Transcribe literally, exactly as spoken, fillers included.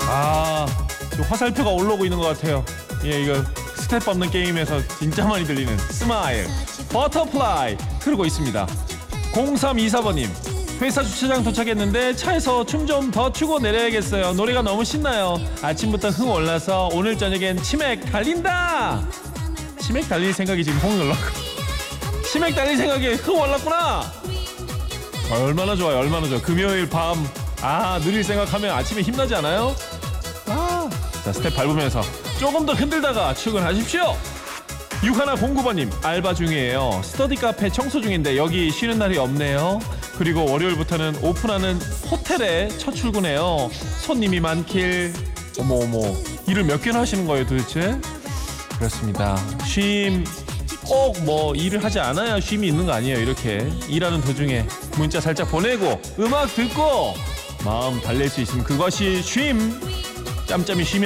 아, 화살표가 올라오고 있는 것 같아요. 예, 이거 스텝 밟는 게임에서 진짜 많이 들리는 스마일, 버터플라이 흐르고 있습니다. 공삼이사 번님, 회사 주차장 도착했는데 차에서 춤 좀 더 추고 내려야겠어요. 노래가 너무 신나요. 아침부터 흥 올라서 오늘 저녁엔 치맥 달린다. 치맥 달릴 생각이 지금 홍 올랐고, 치맥 달릴 생각에 흥 올랐구나. 얼마나 좋아요, 얼마나 좋아. 금요일 밤, 아, 느릴 생각하면 아침에 힘나지 않아요? 아, 자, 스텝 밟으면서 조금 더 흔들다가 출근하십시오. 육일공구 번님, 알바 중이에요. 스터디 카페 청소 중인데 여기 쉬는 날이 없네요. 그리고 월요일부터는 오픈하는 호텔에 첫 출근해요. 손님이 많길. 어머 어머, 일을 몇 개나 하시는 거예요 도대체? 그렇습니다. 쉼 꼭 뭐 일을 하지 않아야 쉼이 있는 거 아니에요. 이렇게 일하는 도중에 문자 살짝 보내고 음악 듣고 마음 달랠 수 있으면 그것이 쉼. 짬짬이 쉬면